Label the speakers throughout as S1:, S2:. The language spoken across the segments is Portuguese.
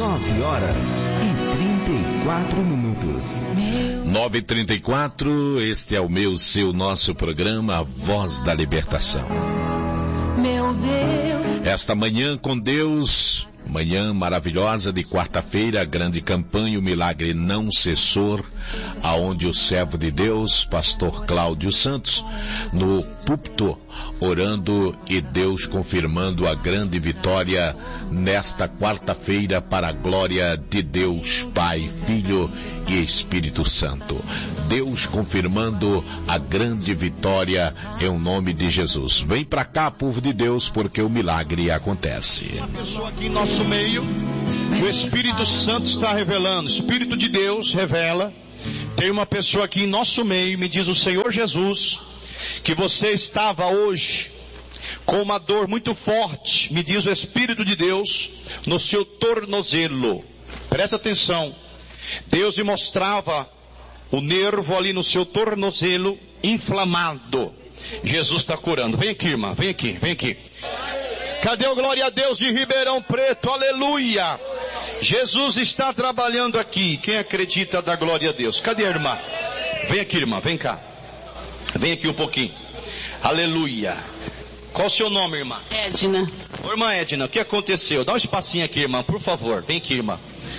S1: 9h34.
S2: 9h34, este é o meu, seu, nosso programa, A Voz da Libertação.
S3: Meu Deus.
S2: Esta manhã com Deus, manhã maravilhosa de quarta-feira, grande campanha, o milagre não cessou, aonde o servo de Deus, pastor Cláudio Santos, no púlpito, orando e Deus confirmando a grande vitória nesta quarta-feira para a glória de Deus, Pai, Filho e Espírito Santo. Deus confirmando a grande vitória em nome de Jesus. Vem para cá, povo de Deus, porque o milagre acontece.
S4: Uma pessoa aqui em nosso meio, que o Espírito Santo está revelando, o Espírito de Deus revela. Tem uma pessoa aqui em nosso meio, me diz o Senhor Jesus, que você estava hoje com uma dor muito forte, me diz o Espírito de Deus, no seu tornozelo. Presta atenção. Deus lhe mostrava o nervo ali no seu tornozelo inflamado. Jesus está curando. Vem aqui, irmã, vem aqui, vem aqui. Cadê o glória a Deus de Ribeirão Preto? Aleluia! Jesus está trabalhando aqui. Quem acredita dá glória a Deus? Cadê a irmã? Vem aqui, irmã, vem cá. Vem aqui um pouquinho. Aleluia. Qual o seu nome, irmã?
S5: Edna.
S4: Ô, irmã Edna, o que aconteceu? Dá um espacinho aqui, irmã, por favor. Vem aqui, irmã.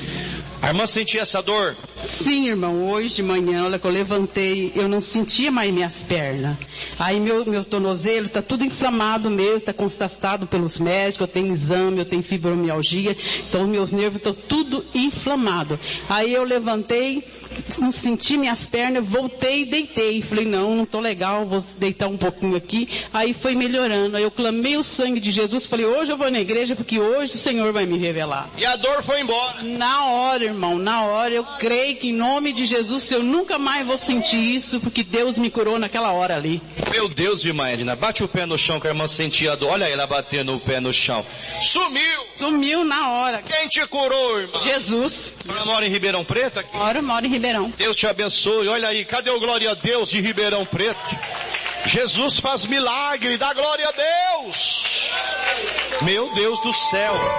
S4: A irmã sentia essa dor?
S5: Sim, irmão, hoje de manhã, olha que eu levantei, eu não sentia mais minhas pernas. Aí meu tornozelo está tudo inflamado mesmo, está constatado pelos médicos, eu tenho exame, eu tenho fibromialgia, então meus nervos estão tudo inflamados. Aí eu levantei, não senti minhas pernas, voltei e deitei. Falei, não estou legal, vou deitar um pouquinho aqui. Aí foi melhorando, aí eu clamei o sangue de Jesus, falei, hoje eu vou na igreja porque hoje o Senhor vai me revelar.
S4: E a dor foi embora?
S5: Na hora, irmão, na hora, eu creio que em nome de Jesus eu nunca mais vou sentir isso, porque Deus me curou naquela hora ali.
S4: Meu Deus, irmã Edna, bate o pé no chão que a irmã sentia a dor. Olha ela batendo o pé no chão. Sumiu!
S5: Sumiu na hora.
S4: Quem te curou, irmã?
S5: Jesus.
S4: Você mora em Ribeirão Preto aqui?
S5: Moro em Ribeirão.
S4: Deus te abençoe. Olha aí, cadê o glória a Deus de Ribeirão Preto? Jesus faz milagre, dá glória a Deus. Meu Deus do céu.